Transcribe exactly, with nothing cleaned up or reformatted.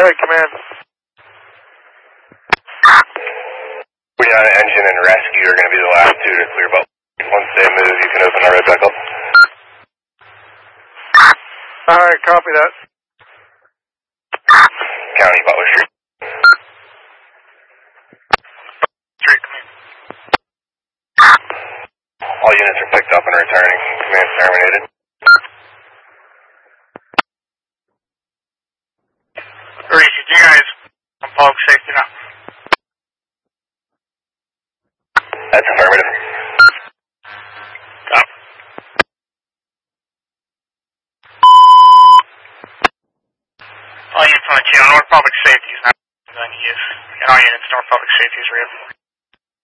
ahead, command. We got an engine and rescue are going to be the last two to clear boat. Once they move, you can open our red back up. Alright, copy that. County, Butler Street. Street, command. All units are picked up and returning. Command terminated. Reese, you guys on public safety now. That's affirmative. Stop. All units on the channel, North Public Safety is not going to use. And all units, North Public Safety is real.